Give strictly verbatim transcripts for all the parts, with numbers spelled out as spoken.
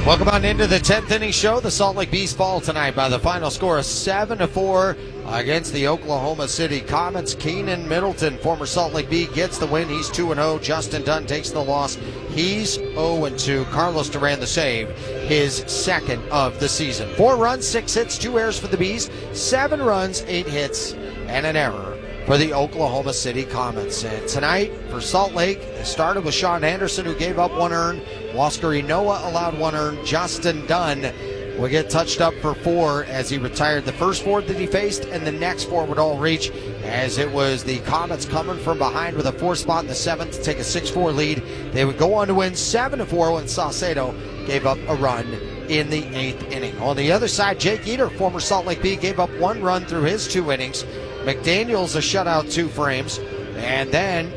Welcome on into the tenth inning show. The Salt Lake Bees fall tonight by the final score of seven to four against the Oklahoma City Comets. Keenan Middleton, former Salt Lake Bee, gets the win. He's two and oh. Justin Dunn takes the loss. He's oh and two. Carlos Duran the save, his second of the season. Four runs, six hits, two errors for the Bees. Seven runs, eight hits, and an error for the Oklahoma City Comets. And tonight for Salt Lake, it started with Sean Anderson, who gave up one earned. Huascar Ynoa allowed one earned. Justin Dunn will get touched up for four as he retired the first four that he faced, and the next four would all reach, as it was the Comets coming from behind with a four spot in the seventh to take a six four lead. They would go on to win seven to four when Saucedo gave up a run in the eighth inning. On the other side, Jake Eater, former Salt Lake Bee, gave up one run through his two innings. McDaniels a shutout, two frames. And then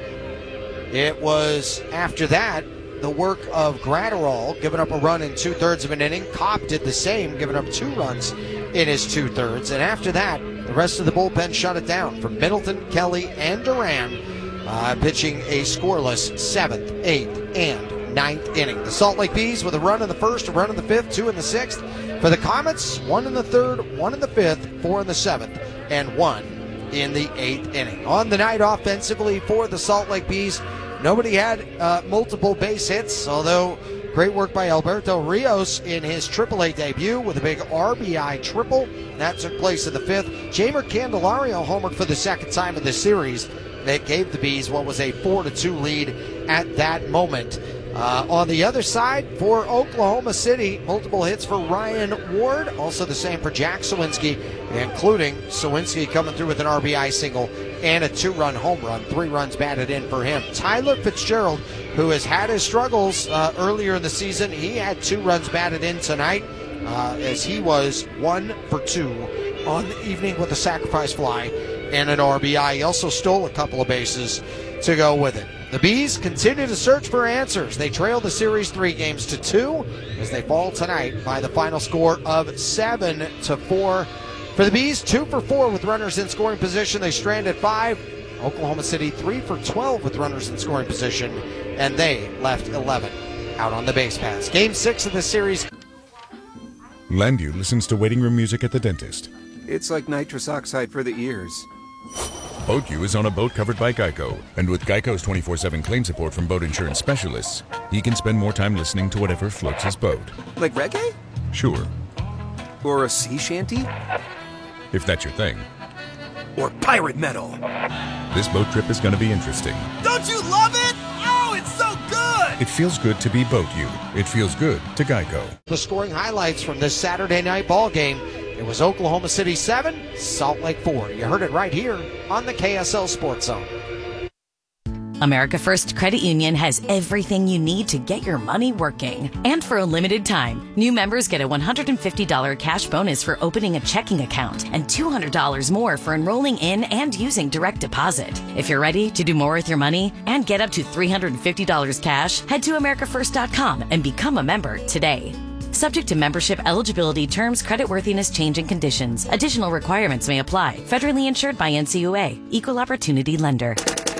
it was, after that, the work of Gratterall, giving up a run in two-thirds of an inning. Kopp did the same, giving up two runs in his two-thirds. And after that, the rest of the bullpen shut it down from Middleton, Kelly, and Duran, uh, pitching a scoreless seventh, eighth, and ninth inning. The Salt Lake Bees with a run in the first, a run in the fifth, two in the sixth. For the Comets, one in the third, one in the fifth, four in the seventh, and one in the eighth inning. On the night offensively for the Salt Lake Bees, nobody had uh, multiple base hits, although great work by Alberto Rios in his triple A debut with a big R B I triple. That took place in the fifth. Jeimer Candelario homered for the second time in the series. That gave the Bees what was a four to two lead at that moment. Uh, on the other side, for Oklahoma City, multiple hits for Ryan Ward. Also the same for Jack Sawinski, including Sawinski coming through with an R B I single and a two-run home run. Three runs batted in for him. Tyler Fitzgerald, who has had his struggles uh, earlier in the season, he had two runs batted in tonight uh, as he was one for two on the evening with a sacrifice fly and an R B I. He also stole a couple of bases to go with it. The Bees continue to search for answers. They trail the series three games to two as they fall tonight by the final score of seven to four. For the Bees, two for four with runners in scoring position. They strand at five. Oklahoma City, three for twelve with runners in scoring position, and they left eleven out on the base paths. Game six of the series. Landu listens to waiting room music at the dentist. It's like nitrous oxide for the ears. BoatU is on a boat covered by Geico, and with Geico's twenty-four seven claim support from boat insurance specialists, he can spend more time listening to whatever floats his boat. Like reggae? Sure. Or a sea shanty? If that's your thing. Or pirate metal? This boat trip is going to be interesting. Don't you love it? Oh, it's so good! It feels good to be BoatU. It feels good to Geico. The scoring highlights from this Saturday night ball game. It was Oklahoma City seven, Salt Lake four. You heard it right here on the K S L Sports Zone. America First Credit Union has everything you need to get your money working. And for a limited time, new members get a one hundred fifty dollars cash bonus for opening a checking account and two hundred dollars more for enrolling in and using direct deposit. If you're ready to do more with your money and get up to three hundred fifty dollars cash, head to america first dot com and become a member today. Subject to membership eligibility, terms, creditworthiness, changing conditions. Additional requirements may apply. Federally insured by N C U A. Equal Opportunity Lender.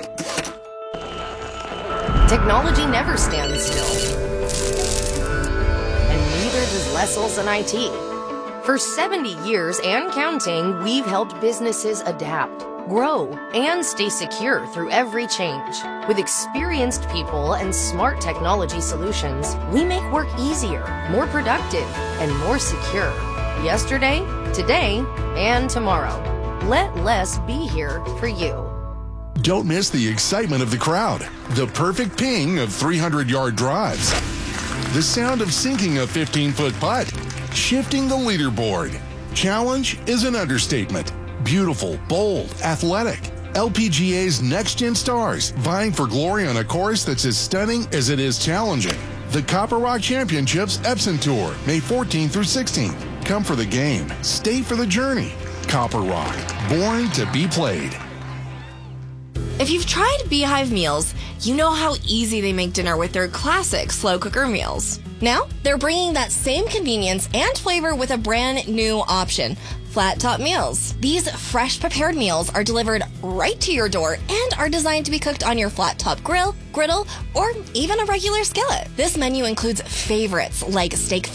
Technology never stands still. And neither does Les Olson I T. For seventy years and counting, we've helped businesses adapt, grow, and stay secure through every change. With experienced people and smart technology solutions, we make work easier, more productive, and more secure. Yesterday, today, and tomorrow. Let Les be here for you. Don't miss the excitement of the crowd, the perfect ping of three hundred yard drives, the sound of sinking a fifteen foot putt, shifting the leaderboard. Challenge is an understatement. Beautiful, bold, athletic. L P G A's next-gen stars vying for glory on a course that's as stunning as it is challenging. The Copper Rock Championships Epson Tour, May fourteenth through sixteenth. Come for the game. Stay for the journey. Copper Rock, born to be played. If you've tried Beehive meals, you know how easy they make dinner with their classic slow cooker meals. Now, they're bringing that same convenience and flavor with a brand new option, Flat Top Meals. These fresh prepared meals are delivered right to your door and are designed to be cooked on your flat top grill, griddle, or even a regular skillet. This menu includes favorites like steak